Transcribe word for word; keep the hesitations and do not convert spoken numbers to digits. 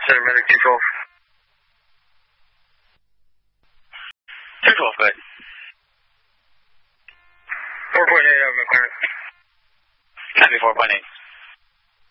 Center Medic two twelve. two twelve, go ahead. four point eight, I have a clearance. Copy four point eight.